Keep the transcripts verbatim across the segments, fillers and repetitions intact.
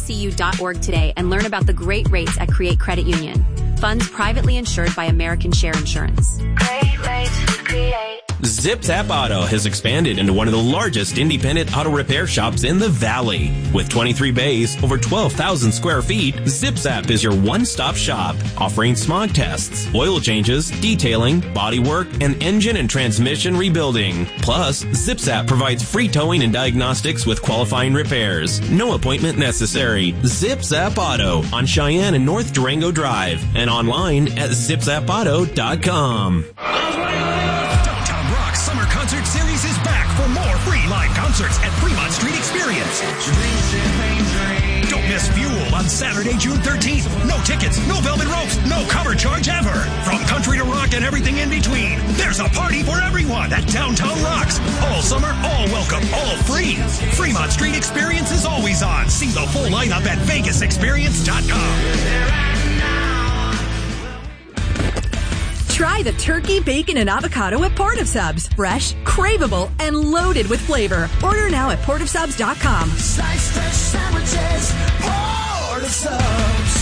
c u dot org today and learn about the great rates at Create Credit Union. Funds privately insured by American Share Insurance. Great rates, Create. ZipZap Auto has expanded into one of the largest independent auto repair shops in the Valley. With twenty-three bays, over twelve thousand square feet, ZipZap is your one-stop shop, offering smog tests, oil changes, detailing, bodywork, and engine and transmission rebuilding. Plus, ZipZap provides free towing and diagnostics with qualifying repairs. No appointment necessary. ZipZap Auto on Cheyenne and North Durango Drive and online at zip zap auto dot com. Summer Concert Series is back for more free live concerts at Fremont Street Experience. Don't miss Fuel on Saturday, June thirteenth. No tickets, no velvet ropes, no cover charge ever. From country to rock and everything in between, there's a party for everyone at Downtown Rocks. All summer, all welcome, all free. Fremont Street Experience is always on. See the full lineup at vegas experience dot com. Try the turkey, bacon, and avocado at Port of Subs. Fresh, craveable, and loaded with flavor. Order now at port of subs dot com. Slice fresh sandwiches, Port of Subs.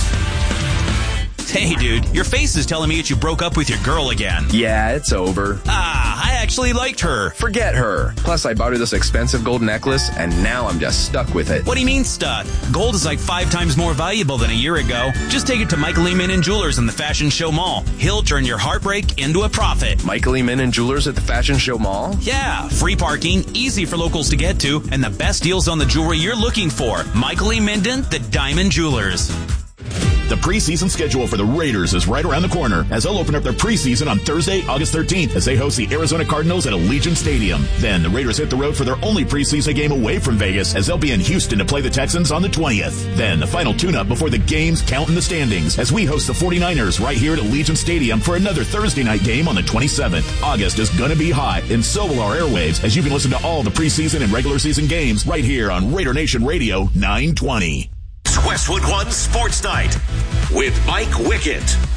Hey, dude, your face is telling me that you broke up with your girl again. Yeah, it's over. Ah, I actually liked her. Forget her. Plus, I bought her this expensive gold necklace, and now I'm just stuck with it. What do you mean stuck? Gold is like five times more valuable than a year ago. Just take it to Michael E. Minnan Jewelers in the Fashion Show Mall. He'll turn your heartbreak into a profit. Michael E. Minnan Jewelers at the Fashion Show Mall? Yeah, free parking, easy for locals to get to, and the best deals on the jewelry you're looking for. Michael E. Minden, the Diamond Jewelers. The preseason schedule for the Raiders is right around the corner as they'll open up their preseason on Thursday, August thirteenth as they host the Arizona Cardinals at Allegiant Stadium. Then the Raiders hit the road for their only preseason game away from Vegas as they'll be in Houston to play the Texans on the twentieth. Then the final tune-up before the games count in the standings as we host the forty-niners right here at Allegiant Stadium for another Thursday night game on the twenty-seventh. August is going to be hot, and so will our airwaves as you can listen to all the preseason and regular season games right here on Raider Nation Radio nine twenty. Westwood One Sports Night with Mike Wickett.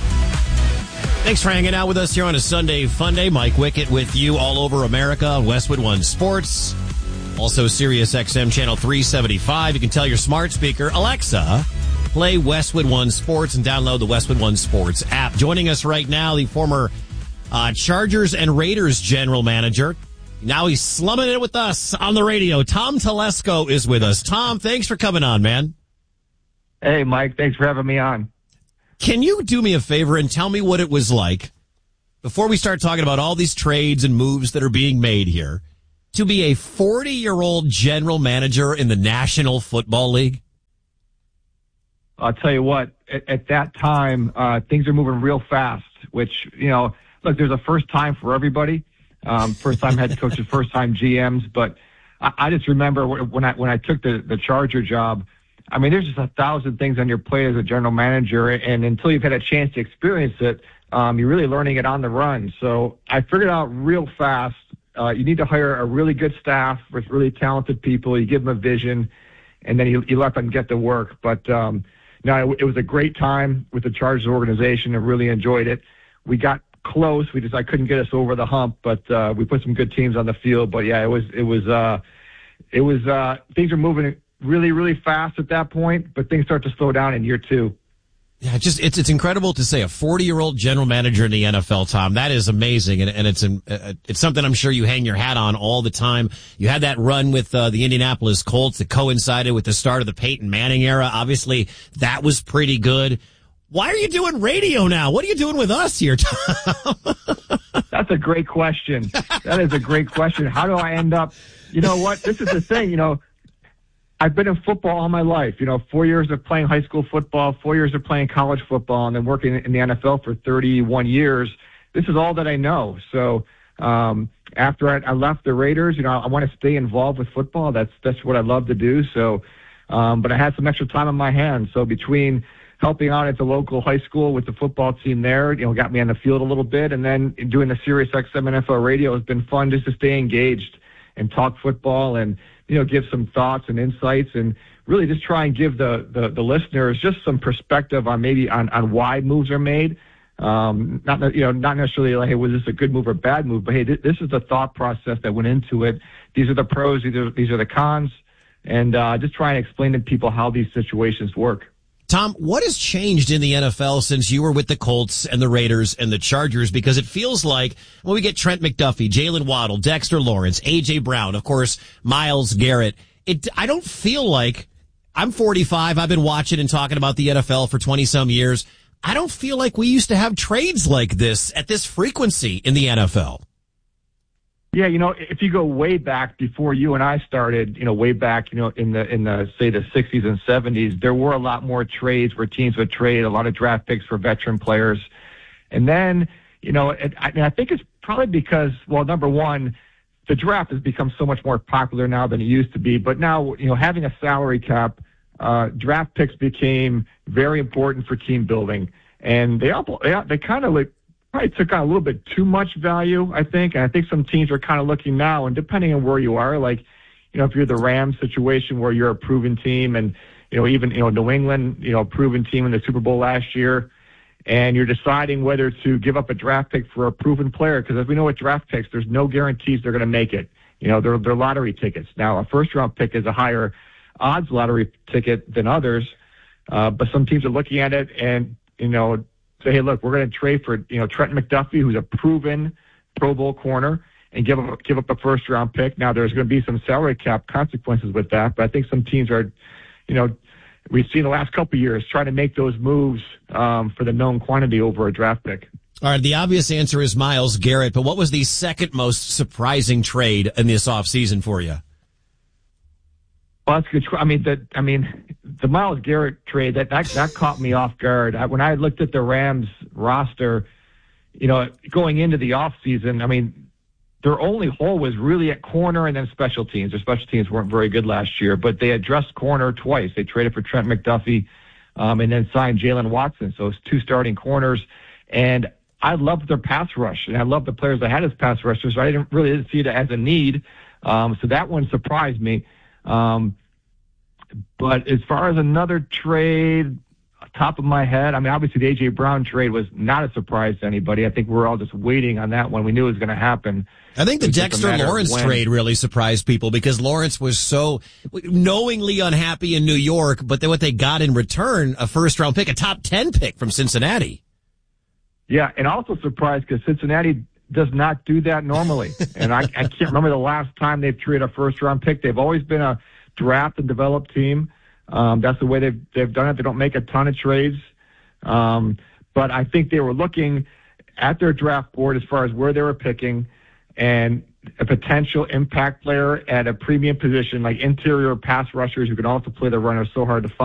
Thanks for hanging out with us here on a Sunday Fun Day. Mike Wickett with you all over America on Westwood One Sports. Also Sirius X M Channel three seventy-five. You can tell your smart speaker, Alexa, play Westwood One Sports and download the Westwood One Sports app. Joining us right now, the former uh, Chargers and Raiders general manager. Now he's slumming it with us on the radio. Tom Telesco is with us. Tom, thanks for coming on, man. Hey, Mike, thanks for having me on. Can you do me a favor and tell me what it was like, before we start talking about all these trades and moves that are being made here, to be a forty-year-old general manager in the National Football League? I'll tell you what, at, at that time, uh, things are moving real fast, which, you know, look, there's a first time for everybody. Um, first time head coaches, first time G Ms, but I, I just remember when I, when I took the, the Charger job, I mean, there's just a thousand things on your plate as a general manager, and until you've had a chance to experience it, um, you're really learning it on the run. So I figured out real fast, uh, you need to hire a really good staff with really talented people. You give them a vision, and then you, you let them get to work. But um, no, it, it was a great time with the Chargers organization. I really enjoyed it. We got close. We just I couldn't get us over the hump, but uh, we put some good teams on the field. But yeah, it was it was uh, it was uh, things are moving really, really fast at that point, but things start to slow down in year two. Yeah, just it's it's incredible to say a forty-year-old general manager in the N F L, Tom. That is amazing, and, and it's an, uh, it's something I'm sure you hang your hat on all the time. You had that run with uh, the Indianapolis Colts that coincided with the start of the Peyton Manning era. Obviously, that was pretty good. Why are you doing radio now? What are you doing with us here, Tom? That's a great question. That is a great question. How do I end up? You know what? This is the thing, you know, I've been in football all my life, you know, four years of playing high school football, four years of playing college football, and then working in the N F L for thirty-one years. This is all that I know. So um, after I, I left the Raiders, you know, I want to stay involved with football. That's that's what I love to do. So, um, but I had some extra time on my hands. So between helping out at the local high school with the football team there, you know, got me on the field a little bit, and then doing the Sirius X M N F L radio has been fun just to stay engaged and talk football and, you know, give some thoughts and insights and really just try and give the, the, the listeners just some perspective on maybe on, on why moves are made. Um, not, you know, not necessarily like, hey, was this a good move or bad move, but hey, th- this is the thought process that went into it. These are the pros, these are, these are the cons. and uh, just try and explain to people how these situations work. Tom, what has changed in the N F L since you were with the Colts and the Raiders and the Chargers? Because it feels like when we get Trent McDuffie, Jalen Waddle, Dexter Lawrence, A J Brown, of course, Myles Garrett, it, I don't feel like, I'm forty-five, I've been watching and talking about the N F L for twenty some years. I don't feel like we used to have trades like this at this frequency in the N F L. Yeah, you know, if you go way back before you and I started, you know, way back, you know, in the, in the, say the sixties and seventies, there were a lot more trades where teams would trade a lot of draft picks for veteran players. And then, you know, it, I, I think it's probably because, well, number one, the draft has become so much more popular now than it used to be. But now, you know, having a salary cap, uh, draft picks became very important for team building. And they, all, they, they kind of like, probably took on a little bit too much value, I think. And I think some teams are kind of looking now, and depending on where you are, like, you know, if you're the Rams situation where you're a proven team and, you know, even, you know, New England, you know, a proven team in the Super Bowl last year, and you're deciding whether to give up a draft pick for a proven player, because as we know with draft picks, there's no guarantees they're going to make it. You know, they're, they're lottery tickets. Now, a first-round pick is a higher odds lottery ticket than others, uh, but some teams are looking at it and, you know, say, hey, look, we're going to trade for, you know, Trent McDuffie, who's a proven Pro Bowl corner, and give up, give up a first round pick. Now, there's going to be some salary cap consequences with that, but I think some teams are, you know, we've seen the last couple of years trying to make those moves um, for the known quantity over a draft pick. All right, the obvious answer is Myles Garrett, but what was the second most surprising trade in this offseason for you? Well, that's good. I mean, the I mean, the Myles Garrett trade that that, that caught me off guard. I, when I looked at the Rams roster, you know, going into the offseason, I mean, their only hole was really at corner and then special teams. Their special teams weren't very good last year, but they addressed corner twice. They traded for Trent McDuffie, um, and then signed Jalen Watson. So it's two starting corners, and I loved their pass rush, and I loved the players that had as pass rushers. So I didn't really didn't see it as a need. Um, so that one surprised me. Um, but as far as another trade, top of my head, I mean, obviously the A J Brown trade was not a surprise to anybody. I think we were all just waiting on that one. We knew it was going to happen. I think the Dexter Lawrence trade really surprised people because Lawrence was so knowingly unhappy in New York, but then what they got in return, a first round pick, a top ten pick from Cincinnati. Yeah, and also surprised because Cincinnati does not do that normally. And I, I can't remember the last time they've traded a first round pick. They've always been a draft and develop team. Um, that's the way they've, they've done it. They don't make a ton of trades. Um, but I think they were looking at their draft board as far as where they were picking and a potential impact player at a premium position like interior pass rushers who can also play the runner so hard to find.